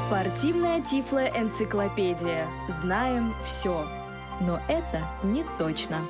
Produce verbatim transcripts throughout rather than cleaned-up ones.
Спортивная Тифло-энциклопедия. Знаем все. Но это не точно.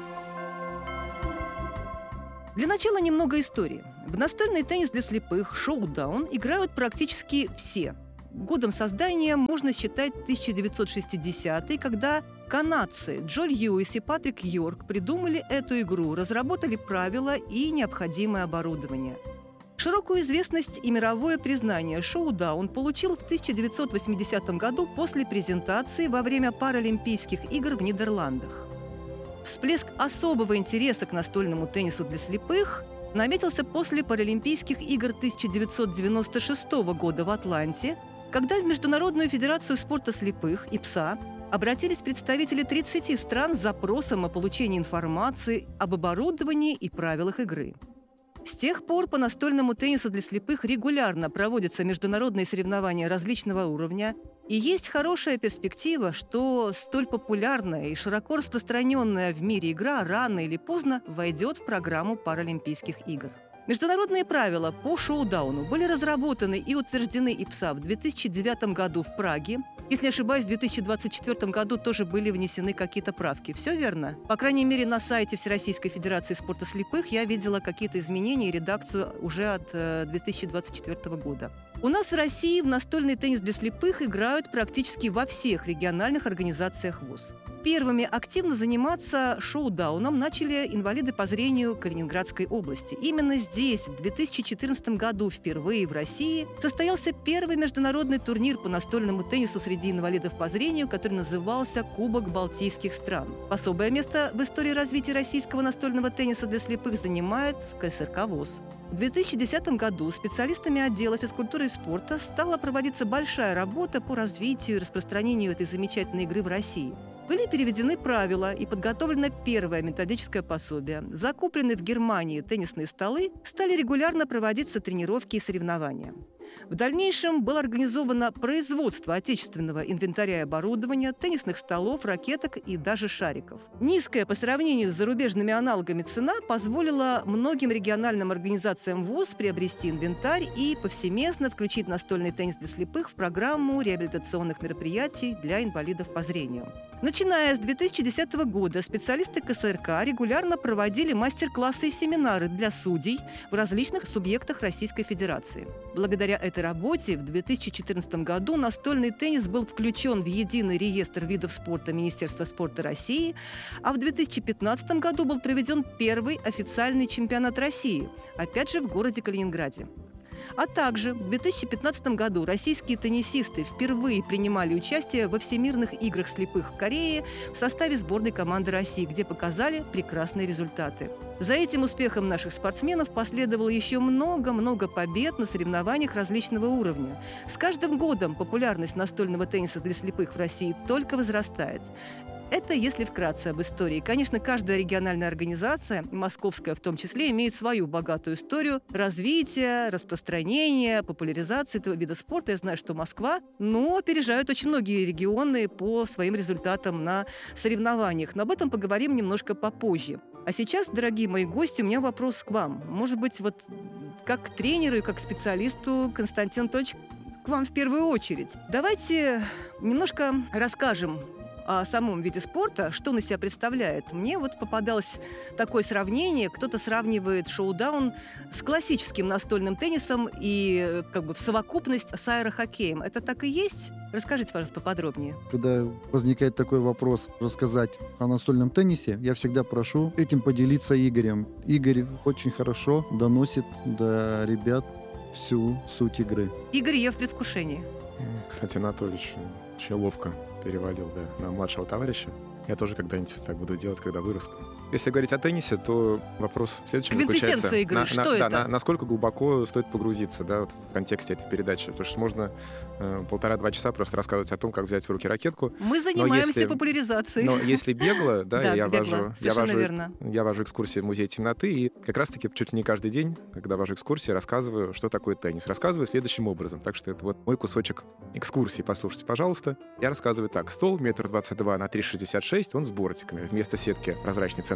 Для начала немного истории. В настольный теннис для слепых «Шоудаун» играют практически все. Годом создания можно считать тысяча девятьсот шестидесятый, когда канадцы Джо Льюис и Патрик Йорк придумали эту игру, разработали правила и необходимое оборудование. Широкую известность и мировое признание «Шоудаун» получил в тысяча девятьсот восьмидесятом году после презентации во время Паралимпийских игр в Нидерландах. Всплеск особого интереса к настольному теннису для слепых наметился после Паралимпийских игр тысяча девятьсот девяносто шестого года в Атланте, когда в Международную федерацию спорта слепых ИПСА обратились представители тридцати стран с запросом о получении информации об оборудовании и правилах игры. С тех пор по настольному теннису для слепых регулярно проводятся международные соревнования различного уровня, и есть хорошая перспектива, что столь популярная и широко распространенная в мире игра рано или поздно войдет в программу Паралимпийских игр. Международные правила по шоудауну были разработаны и утверждены ИПСА в две тысячи девятом году в Праге. Если не ошибаюсь, в две тысячи двадцать четвёртом году тоже были внесены какие-то правки. Все верно? По крайней мере, на сайте Всероссийской Федерации спорта слепых я видела какие-то изменения и редакцию уже от э, две тысячи двадцать четвёртого года. У нас в России в настольный теннис для слепых играют практически во всех региональных организациях ВОС. Первыми активно заниматься шоудауном начали инвалиды по зрению Калининградской области. Именно здесь в две тысячи четырнадцатом году впервые в России состоялся первый международный турнир по настольному теннису среди инвалидов по зрению, который назывался «Кубок Балтийских стран». Особое место в истории развития российского настольного тенниса для слепых занимает КСРК ВОС. В две тысячи десятом году специалистами отдела физкультуры и спорта стала проводиться большая работа по развитию и распространению этой замечательной игры в России. Были переведены правила и подготовлено первое методическое пособие. Закупленные в Германии теннисные столы стали регулярно проводиться тренировки и соревнования. В дальнейшем было организовано производство отечественного инвентаря и оборудования, теннисных столов, ракеток и даже шариков. Низкая по сравнению с зарубежными аналогами цена позволила многим региональным организациям ВОС приобрести инвентарь и повсеместно включить настольный теннис для слепых в программу реабилитационных мероприятий для инвалидов по зрению. Начиная с две тысячи десятого года специалисты КСРК регулярно проводили мастер-классы и семинары для судей в различных субъектах Российской Федерации. Благодаря этой работе в две тысячи четырнадцатом году настольный теннис был включен в единый реестр видов спорта Министерства спорта России, а в две тысячи пятнадцатом году был проведен первый официальный чемпионат России, опять же в городе Калининграде. А также в две тысячи пятнадцатом году российские теннисисты впервые принимали участие во Всемирных играх слепых в Корее в составе сборной команды России, где показали прекрасные результаты. За этим успехом наших спортсменов последовало еще много-много побед на соревнованиях различного уровня. С каждым годом популярность настольного тенниса для слепых в России только возрастает. Это если вкратце об истории. Конечно, каждая региональная организация, московская в том числе, имеет свою богатую историю развития, распространения, популяризации этого вида спорта. Я знаю, что Москва, но опережают очень многие регионы по своим результатам на соревнованиях. Но об этом поговорим немножко попозже. А сейчас, дорогие мои гости, у меня вопрос к вам. Может быть, вот как к тренеру и как к специалисту, Константин Анатольевич, к вам в первую очередь. Давайте немножко расскажем о самом виде спорта, что он из себя представляет. Мне вот попадалось такое сравнение. Кто-то сравнивает шоудаун с классическим настольным теннисом и как бы в совокупность с аэрохоккеем. Это так и есть? Расскажите, пожалуйста, поподробнее. Когда возникает такой вопрос рассказать о настольном теннисе, я всегда прошу этим поделиться Игорем. Игорь очень хорошо доносит до ребят всю суть игры. Игорь, я в предвкушении. Кстати, Анатольевич очень ловко перевалил, да, на младшего товарища. Я тоже когда-нибудь так буду делать, когда вырасту. Если говорить о теннисе, то вопрос в следующем Квинтэссенция заключается. игры, на, что на, это? Да, на, насколько глубоко стоит погрузиться, да, вот в контексте этой передачи. Потому что можно э, полтора-два часа просто рассказывать о том, как взять в руки ракетку. Мы занимаемся если, популяризацией. Но если бегло, да, да, я, бегло. вожу, я, вожу, верно. я вожу экскурсии в музей темноты, и как раз-таки чуть ли не каждый день, когда вожу экскурсии, рассказываю, что такое теннис. Рассказываю следующим образом. Так что это вот мой кусочек экскурсии. Послушайте, пожалуйста. Я рассказываю так. Стол метр двадцать два на три шестьдесят шесть, он с бортиками. Вместо сетки прозрачный центр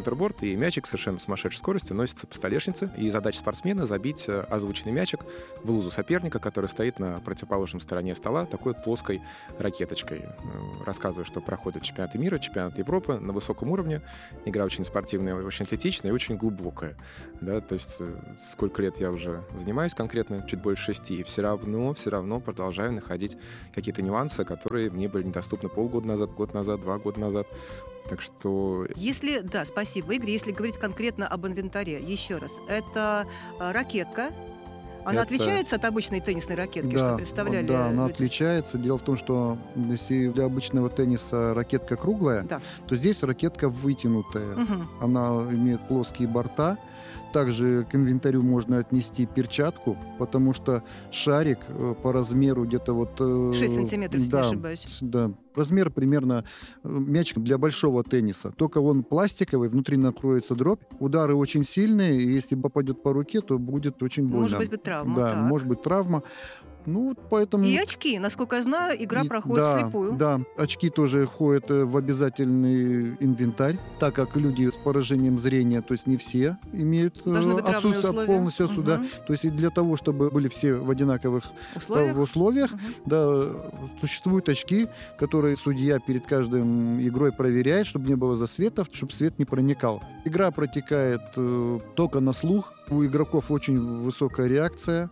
центрборд, и мячик совершенно сумасшедшей скоростью носится по столешнице. И задача спортсмена — забить озвученный мячик в лузу соперника, который стоит на противоположной стороне стола такой вот плоской ракеточкой. Рассказываю, что проходят чемпионаты мира, чемпионаты Европы на высоком уровне. Игра очень спортивная, очень атлетичная и очень глубокая. Да, то есть сколько лет я уже занимаюсь конкретно, чуть больше шести, и все равно, все равно продолжаю находить какие-то нюансы, которые мне были недоступны полгода назад, год назад, два года назад. Так что... Если, да, спасибо, Игорь. Если говорить конкретно об инвентаре, еще раз, это а, ракетка. Она Это- отличается от обычной теннисной ракетки, что представляли да, она люди? отличается. Дело в том, что если для обычного тенниса ракетка круглая, Да. то здесь ракетка вытянутая. Мгм. Она имеет плоские борта. Также к инвентарю можно отнести перчатку, потому что шарик э, по размеру где-то вот... э, шесть сантиметров, если да, не ошибаюсь. с- Да, размер примерно э, мячик для большого тенниса. Только он пластиковый, внутри накроется дробь. Удары очень сильные, и если попадет по руке, то будет очень больно. Может быть, травма. Да, так. может быть травма. Ну, вот поэтому... И очки. Насколько я знаю, игра И- проходит да, вслепую. Да, очки тоже входят э, в обязательный инвентарь, так как люди с поражением зрения, то есть не все имеют э, Должны быть равные отсутствие условия. полностью отсюда. Мгм. То есть и для того, чтобы были все в одинаковых э, Условиях. в условиях, Мгм. да, существуют очки, которые судья перед каждым игрой проверяет, чтобы не было засветов, чтобы свет не проникал. Игра протекает э, только на слух. У игроков очень высокая реакция.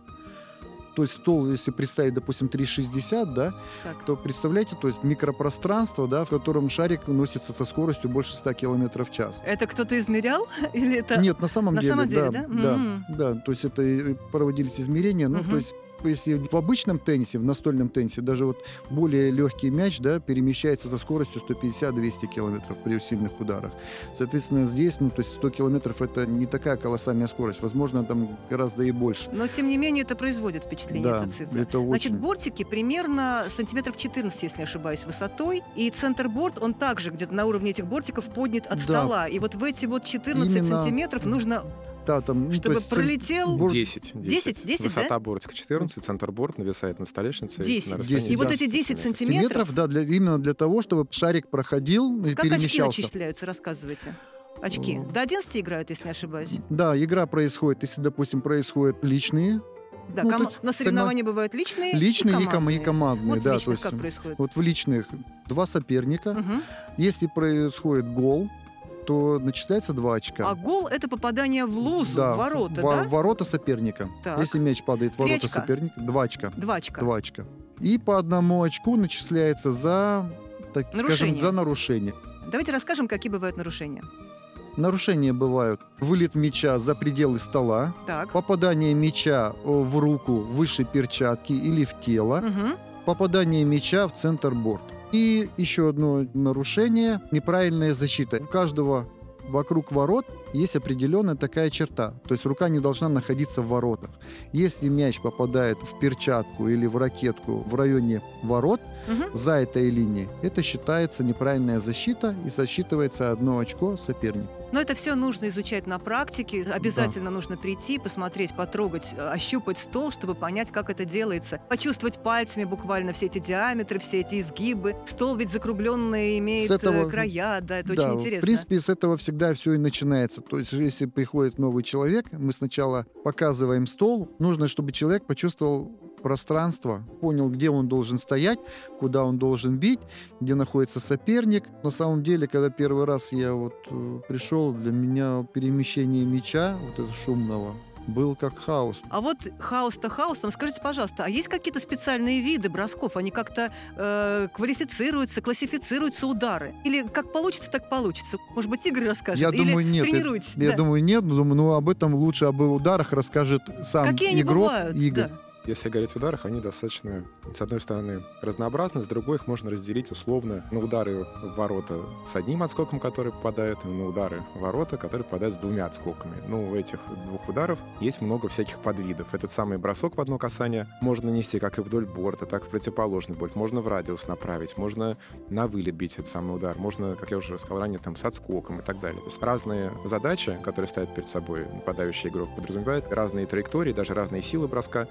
То есть стол, если представить, допустим, триста шестьдесят, да, Так. то представляете, то есть микропространство, да, в котором шарик носится со скоростью больше ста километров в час. Это кто-то измерял? Или это... Нет, на самом на деле, самом деле, да, да? да, М. да, то есть это и проводились измерения, ну, Мгм. то есть если в обычном теннисе, в настольном теннисе, даже вот более легкий мяч, да, перемещается со скоростью сто пятьдесят - двести километров при сильных ударах. Соответственно, здесь, ну, то есть сто километров это не такая колоссальная скорость, возможно, там гораздо и больше. Но, тем не менее, это производит впечатление, Да, эта цифра. это Значит, очень... бортики примерно сантиметров четырнадцать, если не ошибаюсь, высотой. И центр-борт, он также где-то на уровне этих бортиков поднят от Да. стола. И вот в эти вот четырнадцать Именно- сантиметров нужно, Да, там, ну, то чтобы есть пролетел... борт- десять. десять, десять, Высота да? бортика четырнадцать, центр-борт нависает над столешницей. десять. на расстоянии десять, И вот да. эти десять сантиметров. сантиметров, сантиметров, да, для, именно для того, чтобы шарик проходил и как очки перемещался. начисляются, рассказывайте. Очки. О. До одиннадцати играют, если не ошибаюсь. Да, игра происходит, если, допустим, происходят личные, Да, Ну, ком- тут но соревнования бывают личные, личные и и, ком- командные. и командные. Вот в да, то личных есть, как происходит? вот в личных два соперника. Мгм. Если происходит гол, то начисляется два очка. А гол — это попадание в лузу, Да, в ворота, во- да? в ворота соперника. Так. Если мяч падает в Три ворота очка. соперника, два очка. Два очка. Два очка. И по одному очку начисляется за, так скажем, Нарушение. за нарушение. Давайте расскажем, какие бывают нарушения. Нарушения бывают: вылет мяча за пределы стола, Так. попадание мяча э, в руку выше перчатки или в тело, Мгм. попадание мяча в центр борт. И еще одно нарушение – неправильная защита. У каждого вокруг ворот есть определенная такая черта. То есть рука не должна находиться в воротах. Если мяч попадает в перчатку или в ракетку в районе ворот, Мгм. за этой линией, это считается неправильная защита и засчитывается одно очко сопернику. Но это все нужно изучать на практике. Обязательно нужно прийти, посмотреть, потрогать, э, ощупать стол, чтобы понять, как это делается. Почувствовать пальцами буквально все эти диаметры, все эти изгибы. Стол ведь закругленный имеет С этого- э, края, да, это Да, очень интересно. в принципе, с этого всегда все и начинается. То есть, если приходит новый человек, мы сначала показываем стол. Нужно, чтобы человек почувствовал пространство, понял, где он должен стоять, куда он должен бить, где находится соперник. На самом деле, когда первый раз я вот э, пришел, для меня перемещение мяча, вот этого шумного, был как хаос. А вот хаос-то хаосом. Скажите, пожалуйста, а есть какие-то специальные виды бросков? Они как-то э, квалифицируются, классифицируются удары? Или как получится, так получится? Может быть, Игорь расскажет? Я Или думаю, нет. тренируетесь? Я Да. думаю, нет, но думаю, ну, об этом лучше, об ударах расскажет сам Какие они игрок бывают? Игорь. Да. Если говорить о ударах, они достаточно, с одной стороны, разнообразны, с другой их можно разделить условно на удары в ворота с одним отскоком, который попадает, и на удары в ворота, которые попадают с двумя отскоками. Ну, у этих двух ударов есть много всяких подвидов. Этот самый бросок в одно касание можно нанести как и вдоль борта, так и в противоположный борт. Можно в радиус направить, можно на вылет бить этот самый удар, можно, как я уже сказал ранее, там, с отскоком и так далее. То есть разные задачи, которые ставит перед собой нападающий игрок, подразумевают разные траектории, даже разные силы броска.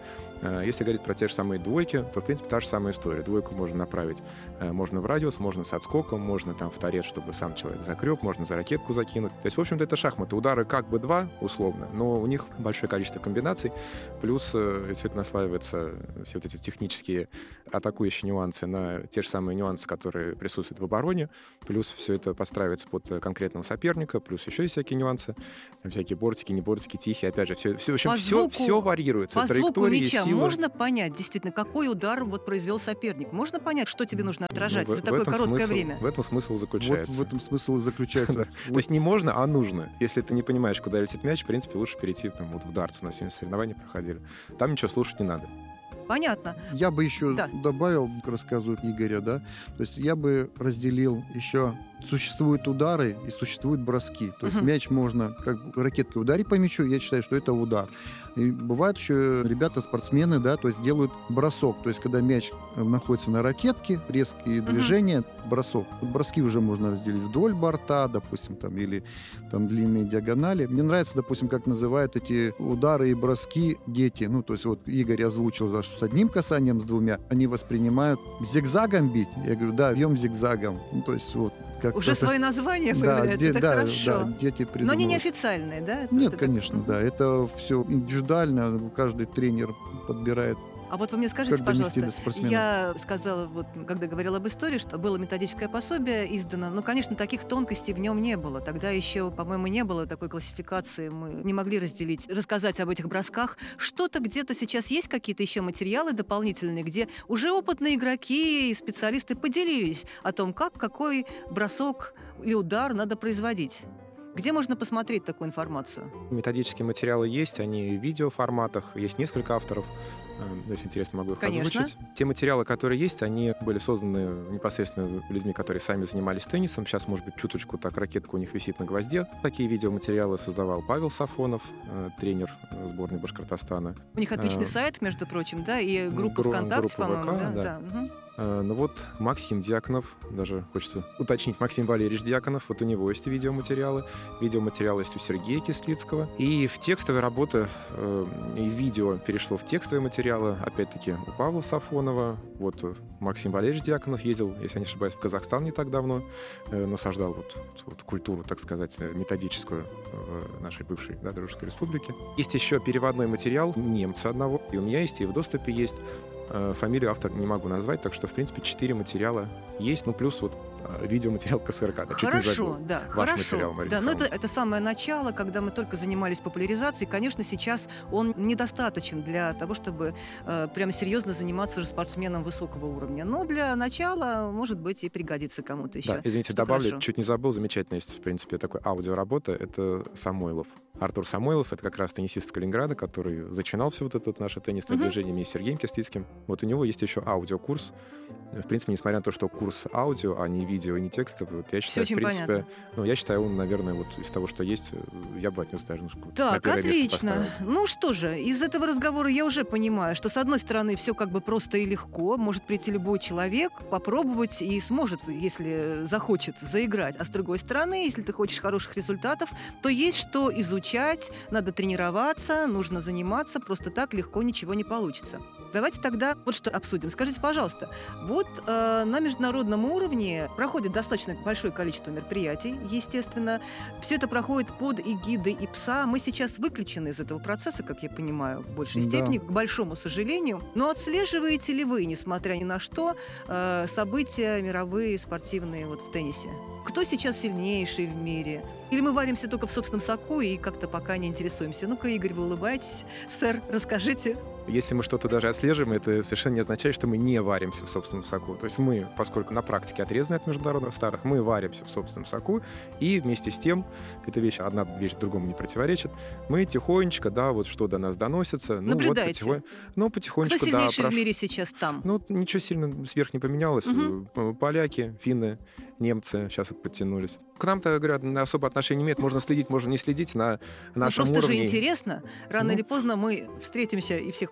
Если говорить про те же самые двойки, то, в принципе, та же самая история. Двойку можно направить, можно в радиус, можно с отскоком, можно там в торец, чтобы сам человек закреп, можно за ракетку закинуть. То есть, в общем-то, это шахматы. Удары как бы два, условно, но у них большое количество комбинаций, плюс все это наслаивается, все вот эти технические атакующие нюансы на те же самые нюансы, которые присутствуют в обороне, плюс все это подстраивается под конкретного соперника, плюс еще есть всякие нюансы, там всякие бортики, не бортики, тихие, опять же, все, все, в общем, По все, звуку, все варьируется. По звуку мяча сила. можно понять, действительно, какой удар вот произвел соперник? Можно понять, что тебе нужно отражать Ну, в, за такое короткое смысл, время? В этом смысл заключается. Вот в этом смысл и заключается. То есть не можно, а нужно. Если ты не понимаешь, куда летит мяч, в принципе, лучше перейти там, вот в дартс. У нас сегодня соревнования проходили. Там ничего слушать не надо. Понятно. Я бы еще Да. добавил к рассказу Игоря, да, то есть я бы разделил еще, существуют удары и существуют броски. То есть Мгм. мяч можно как ракеткой ударить по мячу, я считаю, что это удар. И бывают еще ребята, спортсмены, да, то есть делают бросок. То есть когда мяч находится на ракетке, резкие Мгм. движения, бросок. Вот броски уже можно разделить вдоль борта, допустим, там, или там длинные диагонали. Мне нравится, допустим, как называют эти удары и броски дети. Ну, то есть вот Игорь озвучил, да, что с одним касанием, с двумя, они воспринимают зигзагом бить. Я говорю, да, бьем зигзагом. Ну, то есть вот как Уже свои названия да, появляются, де- это да, хорошо. да, дети Но они придумывают. неофициальные, да? Нет, Это- конечно, Мгм. да. Это все индивидуально. Каждый тренер подбирает, А вот вы мне скажите, как донести пожалуйста, до спортсмена. я сказала, вот, когда говорила об истории, что было методическое пособие издано, но, конечно, таких тонкостей в нем не было. Тогда еще, по-моему, не было такой классификации, мы не могли разделить, рассказать об этих бросках. Что-то где-то сейчас есть какие-то еще материалы дополнительные, где уже опытные игроки и специалисты поделились о том, как, какой бросок и удар надо производить. Где можно посмотреть такую информацию? Методические материалы есть, они в видеоформатах, есть несколько авторов. Э, Если интересно, могу их Конечно. озвучить. Те материалы, которые есть, они были созданы непосредственно людьми, которые сами занимались теннисом. Сейчас, может быть, чуточку так ракетка у них висит на гвозде. Такие видеоматериалы создавал Павел Сафонов, э, тренер э, сборной Башкортостана. У них отличный А, сайт, между прочим, да, и группа гру- ВКонтакте, группа по-моему, ВК, да, да. да. Мгм. Э, Ну вот Максим Дьяконов, даже хочется уточнить, Максим Валерьевич Дьяконов, вот у него есть видеоматериалы. Видеоматериалы есть у Сергея Кислицкого. И в текстовые работы э, из видео перешло в текстовые материалы, опять-таки, у Павла Сафонова. Вот э, Максим Валерьевич Дьяконов ездил, если я не ошибаюсь, в Казахстан не так давно, э, насаждал вот, вот культуру, так сказать, э, методическую в нашей бывшей, да, Дружеской Республике. Есть еще переводной материал немца одного, и у меня есть, и в доступе есть. Э, Фамилию автора не могу назвать, так что, в принципе, четыре материала есть, ну, плюс вот э, видеоматериал КСРК. Да, чуть не Хорошо, забыл. да, Ваш хорошо. материал, Мария Да, но это, Михайловна. это самое начало, когда мы только занимались популяризацией. Конечно, сейчас он недостаточен для того, чтобы э, прям серьезно заниматься уже спортсменом высокого уровня. Но для начала, может быть, и пригодится кому-то еще. Да, извините, Что добавлю, хорошо. чуть не забыл, замечательно есть, в принципе, такой аудиоработа, это Самойлов. Артур Самойлов, это как раз теннисист Калининграда, который зачинал все вот это вот наше теннисное Мгм. движение вместе с Сергеем Кислицким. Вот у него есть еще аудиокурс. В принципе, несмотря на то, что курс аудио, а не видео, не текстовый, вот я считаю, в очень принципе, понятно. ну, я считаю, он, наверное, вот из того, что есть, я бы отнес даже немножко вот на Так, первое место отлично. поставил. Ну что же, из этого разговора я уже понимаю, что с одной стороны все как бы просто и легко, может прийти любой человек, попробовать и сможет, если захочет, заиграть. А с другой стороны, если ты хочешь хороших результатов, то есть что изучать, надо тренироваться, нужно заниматься, просто так легко ничего не получится. Давайте тогда вот что обсудим. Скажите, пожалуйста, вот э, на международном уровне проходит достаточно большое количество мероприятий, естественно. Все это проходит под эгидой ИПСА. Мы сейчас выключены из этого процесса, как я понимаю, в большей Да. степени, к большому сожалению. Но отслеживаете ли вы, несмотря ни на что, э, события мировые спортивные вот в теннисе? Кто сейчас сильнейший в мире? Или мы варимся только в собственном соку и как-то пока не интересуемся? Ну-ка, Игорь, вы улыбаетесь. Сэр, расскажите. Если мы что-то даже отслеживаем, это совершенно не означает, что мы не варимся в собственном соку. То есть мы, поскольку на практике отрезаны от международных стартов, мы варимся в собственном соку, и вместе с тем, эта вещь, одна вещь другому не противоречит, мы тихонечко, да, вот что до нас доносится, ну Наблюдаете. вот потихонечку, ну, потихонечку, Кто да, сильнейший в прош- мире сейчас там? Ну, ничего сильно сверх не поменялось. Мгм. Э, Поляки, финны, немцы сейчас вот подтянулись. К нам-то, говорят, особо отношения не имеет. Можно следить, можно не следить на Ну, нашем просто уровне. же интересно. Рано Ну. или поздно мы встретимся и всех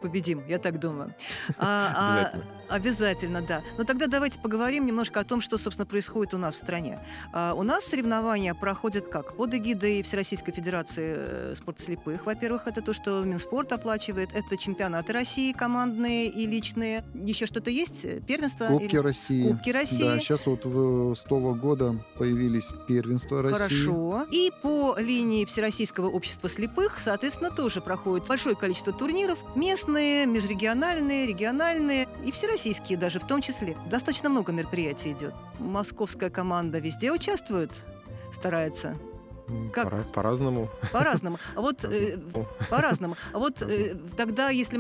победим, я так думаю. А, Обязательно. А, обязательно, да. Но тогда давайте поговорим немножко о том, что, собственно, происходит у нас в стране. А, у нас соревнования проходят как? Под эгидой Всероссийской Федерации э, спорта слепых. Во-первых, это то, что Минспорт оплачивает. Это чемпионаты России командные и личные. Еще что-то есть? Первенство? Кубки или... России. Кубки России. Да, сейчас вот в- с того года появились первенства России. Хорошо. И по линии Всероссийского общества слепых, соответственно, тоже проходит большое количество турниров. Местные, межрегиональные, региональные и всероссийские даже в том числе. Достаточно много мероприятий идет. Московская команда везде участвует, старается. М, Как? пора- По-разному. По-разному. А вот э, По-разному. по-разному. А вот э, тогда, если